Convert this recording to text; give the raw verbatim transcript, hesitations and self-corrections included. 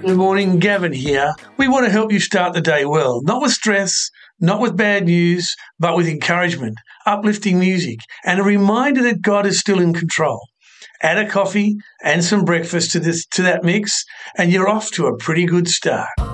Good morning, Gavin here. We want to help you start the day well, not with stress, not with bad news, but with encouragement, uplifting music, and a reminder that God is still in control. Add a coffee and some breakfast to this to that mix, and you're off to a pretty good start.